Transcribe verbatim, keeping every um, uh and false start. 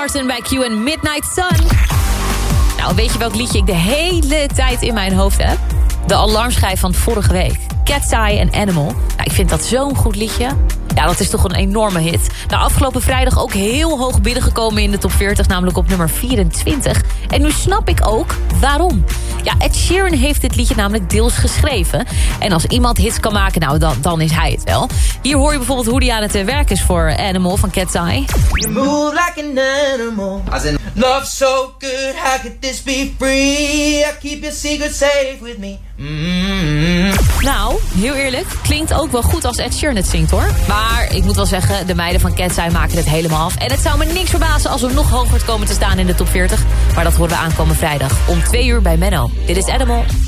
Martin bij Q en Midnight Sun. Nou, weet je welk liedje ik de hele tijd in mijn hoofd heb? De alarmschijf van vorige week. Cat's Eye en Animal. Nou, ik vind dat zo'n goed liedje. Ja, dat is toch een enorme hit. Nou, afgelopen vrijdag ook heel hoog binnengekomen in de top veertig, namelijk op nummer vierentwintig. En nu snap ik ook waarom. Ja, Ed Sheeran heeft dit liedje namelijk deels geschreven. En als iemand hits kan maken, nou, dan, dan is hij het wel. Hier hoor je bijvoorbeeld hoe die aan het werk is voor Animal van Cat's Eye. You move like an animal. As in, love so good, how could this be free? I keep your secret safe with me. Mm-hmm. Nou, heel eerlijk, klinkt ook wel goed als Ed Sheeran het zingt, hoor. Maar ik moet wel zeggen, de meiden van Cat's Eye maken het helemaal af. En het zou me niks verbazen als we nog hoger komen te staan in de top veertig. Maar dat horen we aankomen vrijdag om twee uur bij Menno. Dit is Animal.